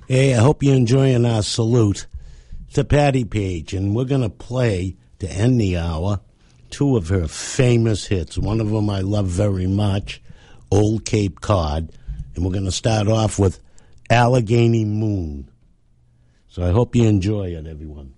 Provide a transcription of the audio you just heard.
Hey, I hope you're enjoying our salute to Patti Page, and we're going to play, to end the hour, two of her famous hits. One of them I love very much, Old Cape Cod, and we're going to start off with Allegheny Moon. So I hope you enjoy it, everyone.